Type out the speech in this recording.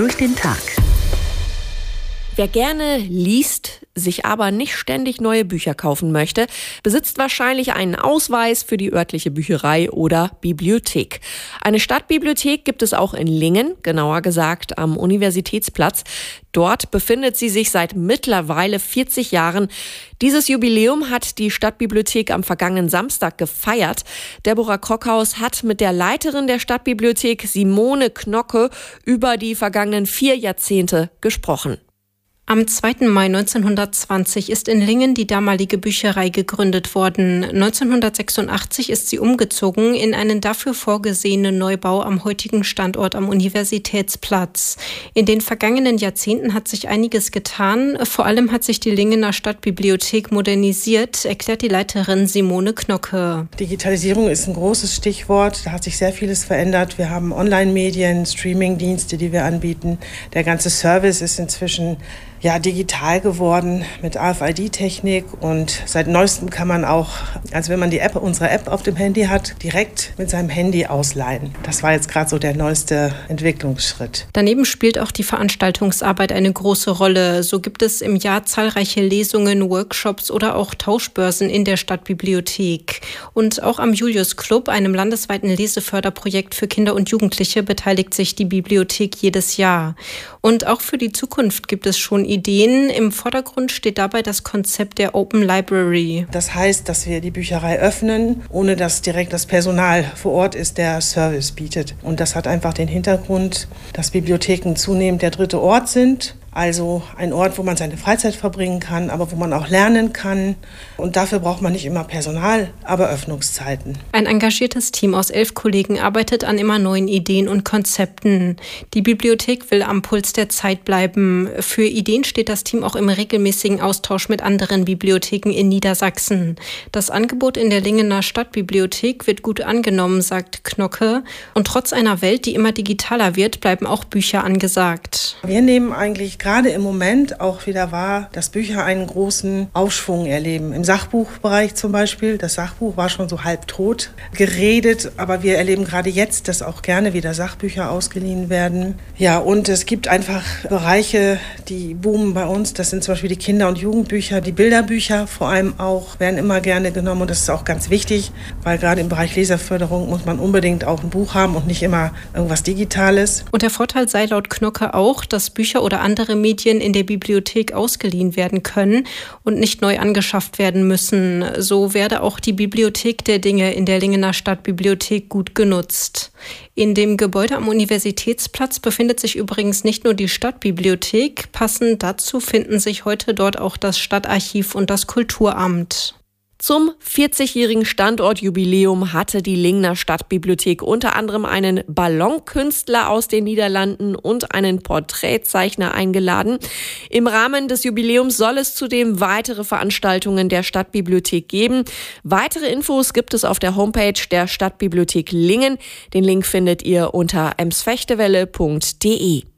durch den Tag. Wer gerne liest, sich aber nicht ständig neue Bücher kaufen möchte, besitzt wahrscheinlich einen Ausweis für die örtliche Bücherei oder Bibliothek. Eine Stadtbibliothek gibt es auch in Lingen, genauer gesagt am Universitätsplatz. Dort befindet sie sich seit mittlerweile 40 Jahren. Dieses Jubiläum hat die Stadtbibliothek am vergangenen Samstag gefeiert. Deborah Krockhaus hat mit der Leiterin der Stadtbibliothek, Simone Knocke, über die vergangenen 4 Jahrzehnte gesprochen. Am 2. Mai 1920 ist in Lingen die damalige Bücherei gegründet worden. 1986 ist sie umgezogen in einen dafür vorgesehenen Neubau am heutigen Standort am Universitätsplatz. In den vergangenen Jahrzehnten hat sich einiges getan. Vor allem hat sich die Lingener Stadtbibliothek modernisiert, erklärt die Leiterin Simone Knocke. Digitalisierung ist ein großes Stichwort. Da hat sich sehr vieles verändert. Wir haben Online-Medien, Streaming-Dienste, die wir anbieten. Der ganze Service ist inzwischen digital geworden mit RFID-Technik und seit neuestem kann man auch, also wenn man unsere App auf dem Handy hat, direkt mit seinem Handy ausleihen. Das war jetzt gerade so der neueste Entwicklungsschritt. Daneben spielt auch die Veranstaltungsarbeit eine große Rolle. So gibt es im Jahr zahlreiche Lesungen, Workshops oder auch Tauschbörsen in der Stadtbibliothek. Und auch am Julius Club, einem landesweiten Leseförderprojekt für Kinder und Jugendliche, beteiligt sich die Bibliothek jedes Jahr. Und auch für die Zukunft gibt es schon Ideen. Im Vordergrund steht dabei das Konzept der Open Library. Das heißt, dass wir die Bücherei öffnen, ohne dass direkt das Personal vor Ort ist, der Service bietet. Und das hat einfach den Hintergrund, dass Bibliotheken zunehmend der dritte Ort sind. Also ein Ort, wo man seine Freizeit verbringen kann, aber wo man auch lernen kann. Und dafür braucht man nicht immer Personal, aber Öffnungszeiten. Ein engagiertes Team aus 11 Kollegen arbeitet an immer neuen Ideen und Konzepten. Die Bibliothek will am Puls der Zeit bleiben. Für Ideen steht das Team auch im regelmäßigen Austausch mit anderen Bibliotheken in Niedersachsen. Das Angebot in der Lingener Stadtbibliothek wird gut angenommen, sagt Knocke. Und trotz einer Welt, die immer digitaler wird, bleiben auch Bücher angesagt. Wir nehmen eigentlich gerade im Moment auch wieder wahr, dass Bücher einen großen Aufschwung erleben. Im Sachbuchbereich zum Beispiel. Das Sachbuch war schon so halb tot geredet, aber wir erleben gerade jetzt, dass auch gerne wieder Sachbücher ausgeliehen werden. Ja, und es gibt einfach Bereiche, die boomen bei uns. Das sind zum Beispiel die Kinder- und Jugendbücher, die Bilderbücher vor allem auch, werden immer gerne genommen. Und das ist auch ganz wichtig, weil gerade im Bereich Leserförderung muss man unbedingt auch ein Buch haben und nicht immer irgendwas Digitales. Und der Vorteil sei laut Knocke auch, dass Bücher oder andere Medien in der Bibliothek ausgeliehen werden können und nicht neu angeschafft werden müssen. So werde auch die Bibliothek der Dinge in der Lingener Stadtbibliothek gut genutzt. In dem Gebäude am Universitätsplatz befindet sich übrigens nicht nur die Stadtbibliothek. Passend dazu finden sich heute dort auch das Stadtarchiv und das Kulturamt. Zum 40-jährigen Standortjubiläum hatte die Lingener Stadtbibliothek unter anderem einen Ballonkünstler aus den Niederlanden und einen Porträtzeichner eingeladen. Im Rahmen des Jubiläums soll es zudem weitere Veranstaltungen der Stadtbibliothek geben. Weitere Infos gibt es auf der Homepage der Stadtbibliothek Lingen. Den Link findet ihr unter emsfechtewelle.de.